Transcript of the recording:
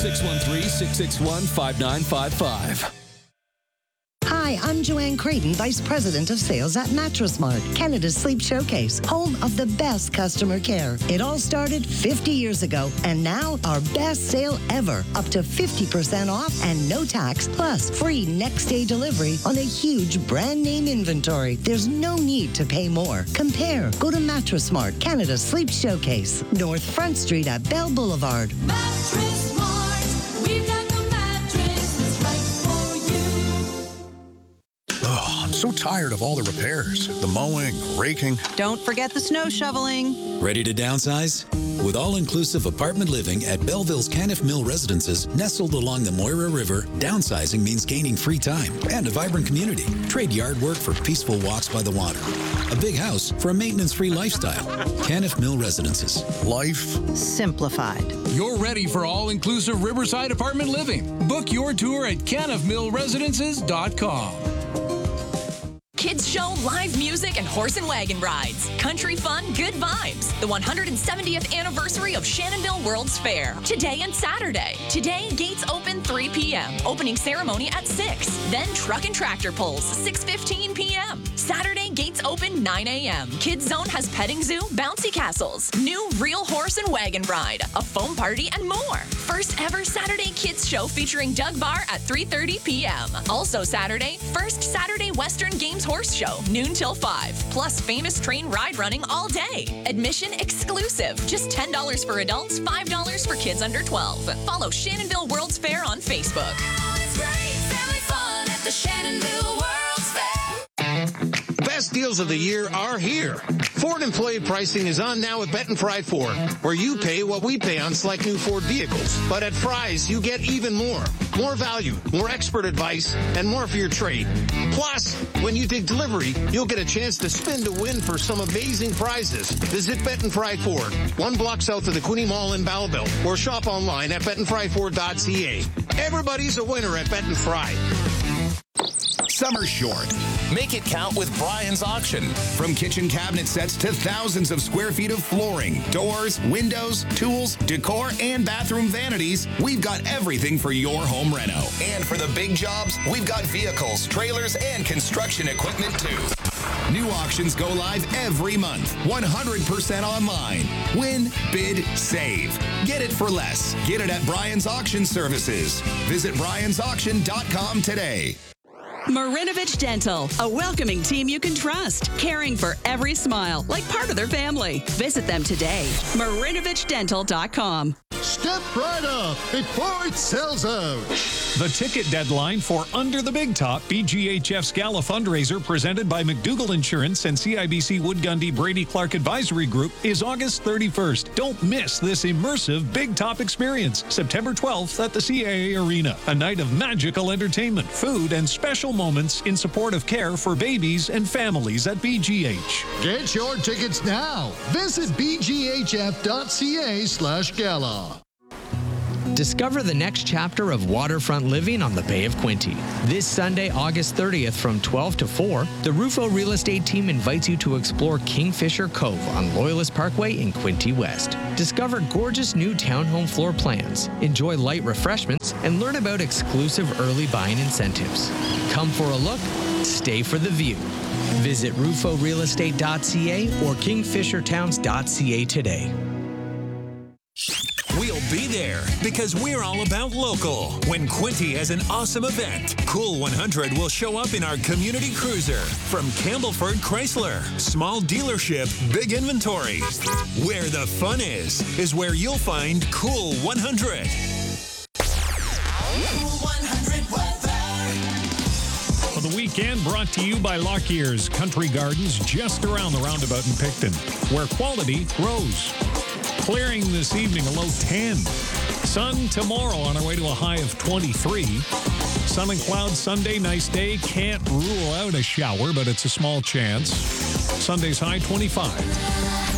613-661-5955. Hi, I'm Joanne Creighton, Vice President of Sales at Mattress Mart, Canada's Sleep Showcase, home of the best customer care. It all started 50 years ago, and now our best sale ever, up to 50% off and no tax, plus free next-day delivery on a huge brand-name inventory. There's no need to pay more. Compare. Go to Mattress Mart, Canada's Sleep Showcase, North Front Street at Bell Boulevard. Mattress Mart, we've got the mattress that's right for you. Oh, I'm so tired of all the repairs, the mowing, raking. Don't forget the snow shoveling. Ready to downsize? With all-inclusive apartment living at Belleville's Caniff Mill Residences, nestled along the Moira River, downsizing means gaining free time and a vibrant community. Trade yard work for peaceful walks by the water. A big house for a maintenance-free lifestyle. Caniff Mill Residences. Life Simplified. You're ready for all-inclusive Riverside apartment living. Book your tour at caniffmillresidences.com. Kids show, live music, and horse and wagon rides. Country fun, good vibes. The 170th anniversary of Shannonville World's Fair. Today and Saturday. Today, gates open 3 p.m. Opening ceremony at 6. Then truck and tractor pulls, 6:15 p.m. Saturday, gates open 9 a.m. Kids Zone has petting zoo, bouncy castles, new real horse and wagon ride, a foam party, and more. First ever Saturday Kids Show featuring Doug Barr at 3:30 p.m. Also Saturday, first Saturday Western Games Horse Show, noon till 5. Plus famous train ride running all day. Admission exclusive. Just $10 for adults, $5 for kids under 12. Follow Shannonville World's Fair on Facebook. It's great family fun at the Shannonville World's Fair. Best deals of the year are here. Ford employee pricing is on now at Bet & Fry Ford, where you pay what we pay on select new Ford vehicles. But at Fry's, you get even more. More value, more expert advice, and more for your trade. Plus, when you take delivery, you'll get a chance to spin to win for some amazing prizes. Visit Bet & Fry Ford, 1 block south of the Queenie Mall in Belleville, or shop online at betandfryford.ca. Everybody's a winner at Bet & Fry. Summer's short. Make it count with Brian's Auction. From kitchen cabinet sets to thousands of square feet of flooring, doors, windows, tools, decor, and bathroom vanities, we've got everything for your home reno. And for the big jobs, we've got vehicles, trailers, and construction equipment too. New auctions go live every month, 100% online. Win, bid, save. Get it for less. Get it at Brian's Auction Services. Visit briansauction.com today. Marinovich Dental, a welcoming team you can trust, caring for every smile like part of their family. Visit them today. MarinovichDental.com. Step right up before it sells out. The ticket deadline for Under the Big Top BGHF's Gala fundraiser presented by McDougall Insurance and CIBC Wood Gundy Brady Clark Advisory Group is August 31st. Don't miss this immersive Big Top experience. September 12th at the CAA Arena. A night of magical entertainment, food, and special moments in support of care for babies and families at BGH. Get your tickets now. Visit bghf.ca/gala. Discover the next chapter of waterfront living on the Bay of Quinte. This Sunday, August 30th from 12 to 4, the Rufo Real Estate team invites you to explore Kingfisher Cove on Loyalist Parkway in Quinte West. Discover gorgeous new townhome floor plans, enjoy light refreshments, and learn about exclusive early buying incentives. Come for a look, stay for the view. Visit ruforealestate.ca or kingfishertowns.ca today. We'll be there because we're all about local. When Quinte has an awesome event, Cool 100 will show up in our community cruiser. From Campbellford Chrysler, small dealership, big inventory. Where the fun is where you'll find Cool 100. Cool 100 weather. For the weekend, brought to you by Lockyear's Country Gardens, just around the roundabout in Picton, where quality grows. Clearing this evening, a low 10. Sun tomorrow on our way to a high of 23. Sun and clouds Sunday, nice day. Can't rule out a shower, but it's a small chance. Sunday's high 25.